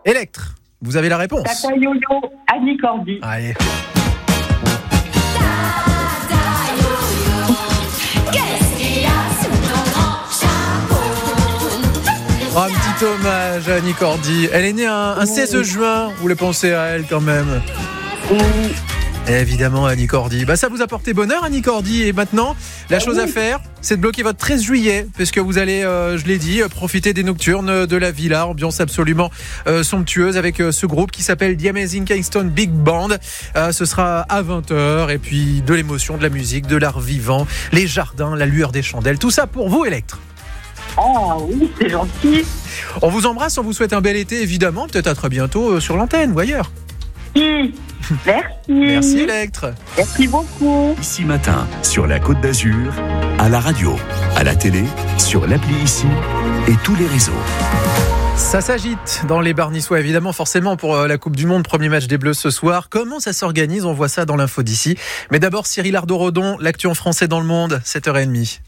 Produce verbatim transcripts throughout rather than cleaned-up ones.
Electre, vous avez la réponse. Tata Yo-Yo, Annie Cordy. Allez. Oh, un petit hommage à Annie Cordy. Elle est née un, un seize juin. Vous voulez penser à elle quand même. Oui. Évidemment, Annie Cordy. Bah, ça vous a porté bonheur, Annie Cordy. Et maintenant, la ah chose oui. à faire, c'est de bloquer votre treize juillet, puisque vous allez, euh, je l'ai dit, profiter des nocturnes de la Villa. Ambiance absolument euh, somptueuse avec euh, ce groupe qui s'appelle The Amazing Kingston Big Band. Euh, ce sera à vingt heures. Et puis, de l'émotion, de la musique, de l'art vivant, les jardins, la lueur des chandelles. Tout ça pour vous, Electre. Ah oui, c'est gentil. On vous embrasse, on vous souhaite un bel été, évidemment. Peut-être à très bientôt euh, sur l'antenne ou ailleurs. Oui. Merci. Merci Electre. Merci beaucoup. Ici Matin, sur la Côte d'Azur, à la radio, à la télé, sur l'appli Ici et tous les réseaux. Ça s'agite dans les bars niçois, évidemment, forcément pour la Coupe du Monde, premier match des Bleus ce soir. Comment ça s'organise ? On voit ça dans l'info d'ici. Mais d'abord, Cyril Ardo-Rodon, l'actu en français dans le monde, sept heures trente.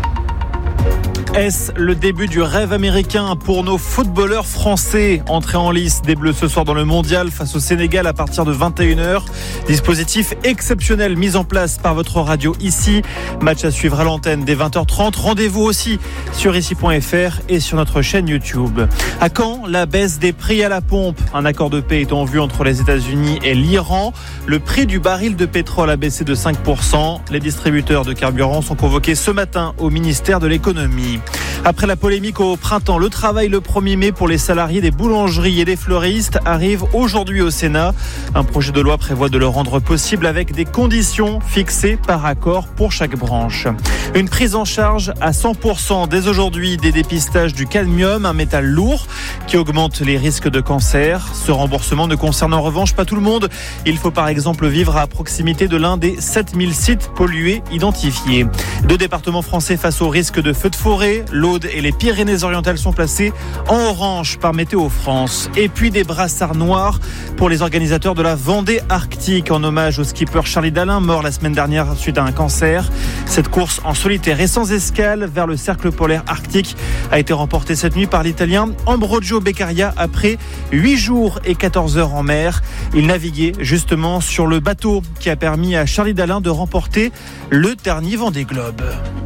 Est-ce le début du rêve américain pour nos footballeurs français ? Entrée en lice des Bleus ce soir dans le Mondial face au Sénégal à partir de vingt et une heures. Dispositif exceptionnel mis en place par votre radio Ici. Match à suivre à l'antenne dès vingt heures trente. Rendez-vous aussi sur ici point f r et sur notre chaîne YouTube. À quand la baisse des prix à la pompe ? Un accord de paix est en vue entre les États-Unis et l'Iran. Le prix du baril de pétrole a baissé de cinq pour cent. Les distributeurs de carburant sont convoqués ce matin au ministère de l'économie. Après la polémique au printemps, le travail le premier mai pour les salariés des boulangeries et des fleuristes arrive aujourd'hui au Sénat. Un projet de loi prévoit de le rendre possible avec des conditions fixées par accord pour chaque branche. Une prise en charge à cent pour cent dès aujourd'hui des dépistages du cadmium, un métal lourd qui augmente les risques de cancer. Ce remboursement ne concerne en revanche pas tout le monde. Il faut par exemple vivre à proximité de l'un des sept mille sites pollués identifiés. Deux départements français face au risque de feux de forêt. L'Aude et les Pyrénées-Orientales sont placés en orange par Météo France. Et puis des brassards noirs pour les organisateurs de la Vendée Arctique en hommage au skipper Charlie Dalin, mort la semaine dernière suite à un cancer. Cette course en solitaire et sans escale vers le cercle polaire arctique a été remportée cette nuit par l'Italien Ambrogio Beccaria après huit jours et quatorze heures en mer. Il naviguait justement sur le bateau qui a permis à Charlie Dalin de remporter le dernier Vendée Globe.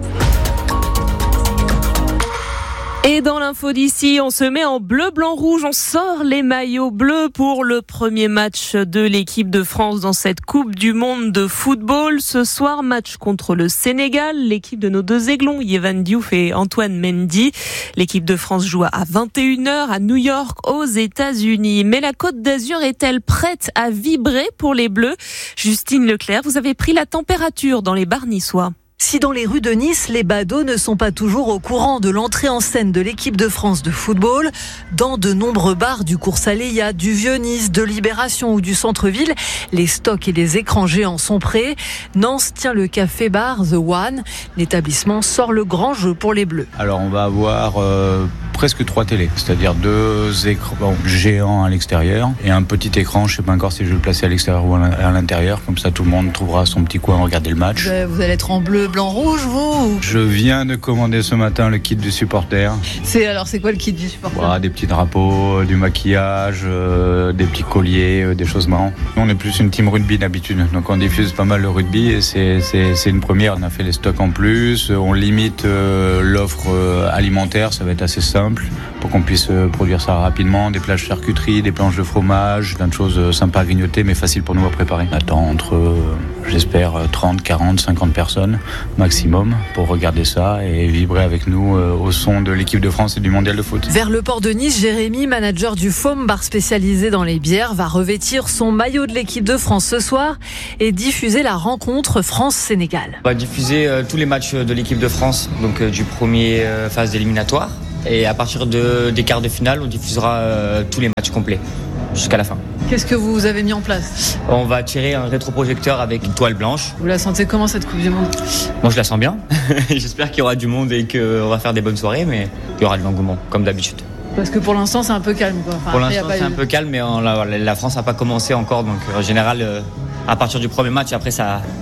Et dans l'info d'ici, on se met en bleu, blanc, rouge. On sort les maillots bleus pour le premier match de l'équipe de France dans cette Coupe du Monde de football. Ce soir, match contre le Sénégal. L'équipe de nos deux aiglons, Yehvan Diouf et Antoine Mendy. L'équipe de France joue à vingt et une heures à New York, aux États-Unis. Mais la Côte d'Azur est-elle prête à vibrer pour les Bleus ? Justine Leclerc, vous avez pris la température dans les bars niçois. Si dans les rues de Nice, les badauds ne sont pas toujours au courant de l'entrée en scène de l'équipe de France de football, dans de nombreux bars du Cours-Saléya, du Vieux-Nice, de Libération ou du centre-ville, les stocks et les écrans géants sont prêts. Nance tient le café-bar The One. L'établissement sort le grand jeu pour les Bleus. Alors on va avoir euh, presque trois télés, c'est-à-dire deux écrans géants à l'extérieur et un petit écran, je ne sais pas encore si je vais le placer à l'extérieur ou à l'intérieur, comme ça tout le monde trouvera son petit coin à regarder le match. Vous allez être en bleu, blanc, rouge, vous ? Je viens de commander ce matin le kit du supporter. C'est, alors c'est quoi le kit du supporter ? Voilà, des petits drapeaux, du maquillage, euh, des petits colliers, euh, des choses marrantes. Nous, on est plus une team rugby d'habitude, donc on diffuse pas mal le rugby et c'est, c'est, c'est une première. On a fait les stocks en plus, on limite euh, l'offre euh, alimentaire, ça va être assez simple pour qu'on puisse euh, produire ça rapidement. Des plages charcuterie, des planches de fromage, plein de choses euh, sympas à grignoter mais faciles pour nous à préparer. On attend entre, euh, j'espère, trente, quarante, cinquante personnes maximum pour regarder ça et vibrer avec nous euh, au son de l'équipe de France et du mondial de foot. Vers le port de Nice, Jérémy, manager du Foam, bar spécialisé dans les bières, va revêtir son maillot de l'équipe de France ce soir et diffuser la rencontre France-Sénégal. On va diffuser euh, tous les matchs de l'équipe de France, donc euh, du premier euh, phase d'éliminatoire, et à partir de, des quarts de finale, on diffusera euh, tous les matchs complets jusqu'à la fin. Qu'est-ce que vous avez mis en place ? On va tirer un rétroprojecteur avec une toile blanche. Vous la sentez comment cette Coupe du Monde ? Moi je la sens bien. J'espère qu'il y aura du monde et qu'on va faire des bonnes soirées, mais il y aura de l'engouement, comme d'habitude. Parce que pour l'instant c'est un peu calme, quoi. Enfin, pour après, l'instant c'est un peu calme, mais on, la, la France n'a pas commencé encore, donc en général, euh, à partir du premier match, après ça,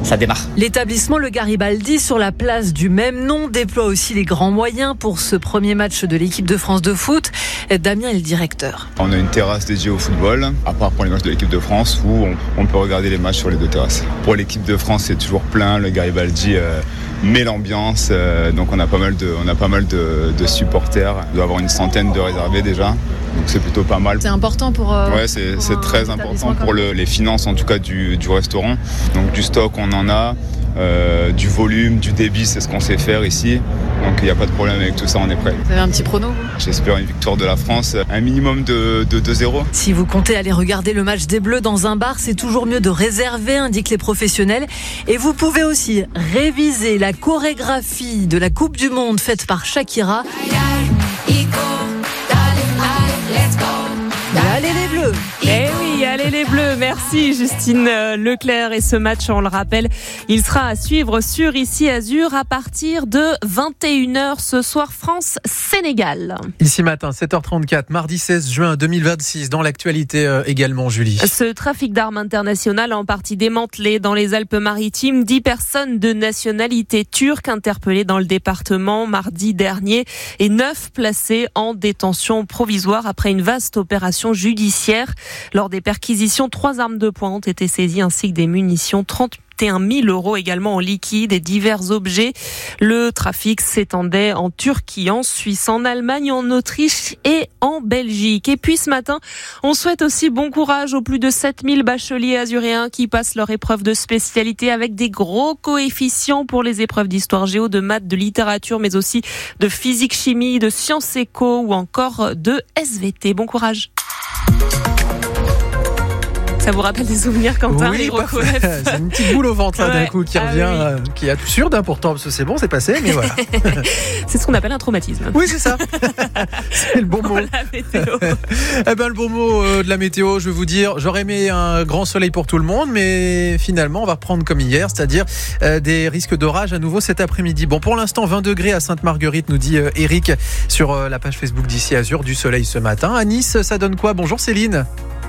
ça démarre. L'établissement Le Garibaldi sur la place du même nom déploie aussi les grands moyens pour ce premier match de l'équipe de France de foot. Damien est le directeur. On a une terrasse dédiée au football, à part pour les matchs de l'équipe de France où on, on peut regarder les matchs sur les deux terrasses. Pour l'équipe de France, c'est toujours plein. Le Garibaldi euh, met l'ambiance, euh, donc on a pas mal de, on a pas mal de, de supporters. On doit avoir une centaine de réservés déjà. Donc c'est plutôt pas mal. C'est important pour. Euh, ouais, c'est, pour c'est très important pour le, les finances en tout cas du, du restaurant. Donc du stock on en a, euh, du volume, du débit, c'est ce qu'on sait faire ici. Donc il n'y a pas de problème avec tout ça, on est prêt. Vous avez un petit prono vous ? J'espère une victoire de la France, un minimum de, de deux zéro. Si vous comptez aller regarder le match des Bleus dans un bar, c'est toujours mieux de réserver, indiquent les professionnels. Et vous pouvez aussi réviser la chorégraphie de la Coupe du Monde faite par Shakira. Allez les Bleus! Eh oui, allez les Bleus, merci Justine Leclerc. Et ce match, on le rappelle, il sera à suivre sur Ici Azur à partir de vingt et une heures ce soir, France-Sénégal. Ici matin, sept heures trente-quatre, mardi seize juin deux mille vingt-six, dans l'actualité euh, également, Julie. Ce trafic d'armes international en partie démantelé dans les Alpes-Maritimes. Dix personnes de nationalité turque interpellées dans le département mardi dernier et neuf placées en détention provisoire après une vaste opération judiciaire. Lors des perquisitions, trois armes de poing ont été saisies ainsi que des munitions, trente et un mille euros également en liquide et divers objets. Le trafic s'étendait en Turquie, en Suisse, en Allemagne, en Autriche et en Belgique. Et puis ce matin, on souhaite aussi bon courage aux plus de sept mille bacheliers azuréens qui passent leur épreuve de spécialité avec des gros coefficients pour les épreuves d'histoire géo, de maths, de littérature, mais aussi de physique, chimie, de sciences éco ou encore de S V T. Bon courage. Ça vous rappelle des souvenirs, Quentin? Oui, c'est une petite boule au ventre là, ouais, d'un coup qui revient, ah, oui. euh, qui est absurde hein, pourtant parce que c'est bon, c'est passé, mais voilà. C'est ce qu'on appelle un traumatisme. Oui, c'est ça. C'est le bon mot. La météo. Eh ben le bon mot euh, de la météo, je vais vous dire, j'aurais aimé un grand soleil pour tout le monde, mais finalement on va reprendre comme hier, c'est-à-dire euh, des risques d'orage à nouveau cet après-midi. Bon, pour l'instant vingt degrés à Sainte-Marguerite, nous dit euh, Eric sur euh, la page Facebook d'Ici Azur, du soleil ce matin. À Nice, ça donne quoi? Bonjour Céline.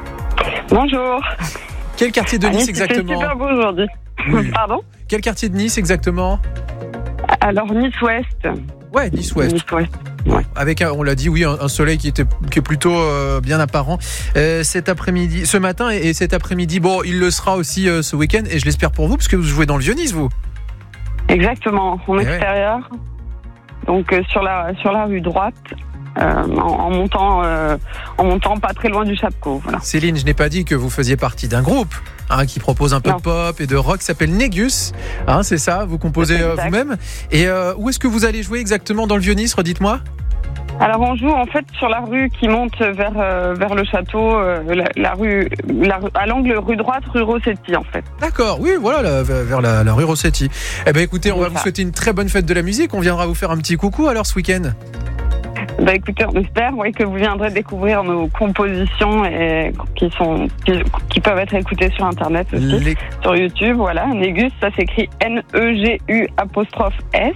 Bonjour. Quel quartier de Nice, nice exactement? C'est super beau aujourd'hui. Oui. Pardon? Quel quartier de Nice exactement? Alors Nice-Ouest. Ouais, Nice-Ouest. Nice-Ouest. Ouais. Avec, un, on l'a dit, oui, un, un soleil qui était qui est plutôt euh, bien apparent euh, cet après-midi, ce matin et, et cet après-midi. Bon, il le sera aussi euh, ce week-end et je l'espère pour vous parce que vous jouez dans le Vieux-Nice, vous. Exactement, en et extérieur. Ouais. Donc euh, sur la sur la rue droite. Euh, en, en montant, euh, en montant pas très loin du Chapco. Voilà. Céline, je n'ai pas dit que vous faisiez partie d'un groupe hein, qui propose un peu non. de pop et de rock, qui s'appelle Négus. Hein, c'est ça, vous composez euh, vous-même. Et euh, où est-ce que vous allez jouer exactement dans le Vieux-Nice, redites-moi? Alors on joue en fait sur la rue qui monte vers euh, vers le château, euh, la, la rue, la, à l'angle rue droite, rue Rossetti en fait. D'accord, oui, voilà, la, vers la, la rue Rossetti. Eh ben écoutez, on c'est va ça. Vous souhaiter une très bonne fête de la musique. On viendra vous faire un petit coucou alors ce week-end. Bah écoutez, on espère oui, que vous viendrez découvrir nos compositions et qui sont qui, qui peuvent être écoutées sur internet aussi, Les... sur YouTube. Voilà, Négus, ça s'écrit N E G U apostrophe S.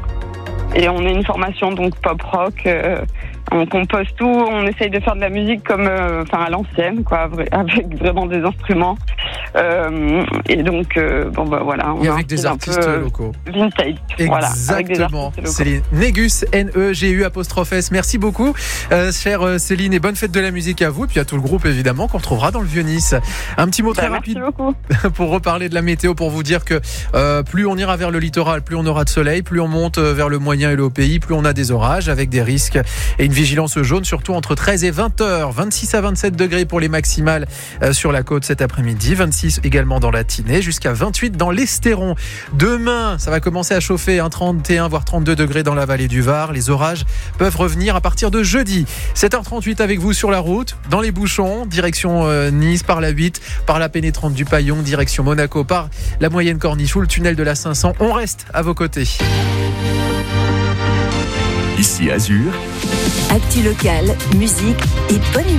Et on est une formation donc pop rock. Euh, on compose tout, on essaye de faire de la musique comme, euh, enfin à l'ancienne, quoi, avec vraiment des instruments. Euh, et donc, euh, bon bah voilà. On et avec des artistes peu, locaux. Vintage. Exactement. Voilà, Céline Négus, N E G U apostrophe S. Merci beaucoup, euh, chère Céline, et bonne fête de la musique à vous, et puis à tout le groupe évidemment qu'on retrouvera dans le Vieux-Nice. Un petit mot bah, très rapide pour reparler de la météo, pour vous dire que euh, plus on ira vers le littoral, plus on aura de soleil, plus on monte vers le moyen et le haut pays, plus on a des orages avec des risques et une vigilance jaune, surtout entre treize et vingt heures. vingt-six à vingt-sept degrés pour les maximales euh, sur la côte cet après-midi, vingt-six également dans la Tinée, jusqu'à vingt-huit dans l'Estéron. Demain, ça va commencer à chauffer, hein, trente et un voire trente-deux degrés dans la vallée du Var. Les orages peuvent revenir à partir de jeudi. sept heures trente-huit avec vous sur la route, dans les bouchons, direction euh, Nice par la huit, par la pénétrante du Paillon, direction Monaco par la moyenne Corniche ou le tunnel de la cinq cents. On reste à vos côtés. Ici Azur. Actu locale, musique et bonne humeur.